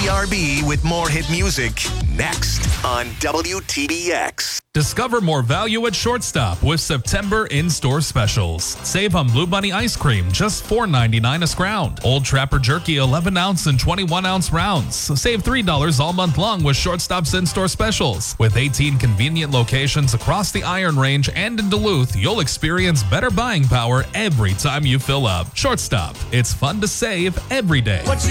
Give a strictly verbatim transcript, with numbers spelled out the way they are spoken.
B R B with more hit music next on W T B X. Discover more value at Shortstop with September in-store specials. Save on Blue Bunny ice cream, just four ninety-nine a scround. Old Trapper Jerky, eleven ounce and twenty-one ounce rounds. Save three dollars all month long with Shortstop's in-store specials. With eighteen convenient locations across the Iron Range and in Duluth, you'll experience better buying power every time you fill up. Shortstop, it's fun to save every day. What you